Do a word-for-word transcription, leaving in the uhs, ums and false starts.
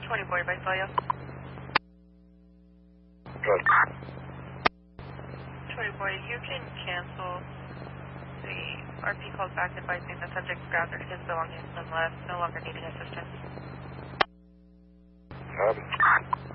twenty boy, by Celia. Good. twenty boy, you can cancel. The R P called back advising the subject gathered his belongings and left, no longer needing assistance. Um.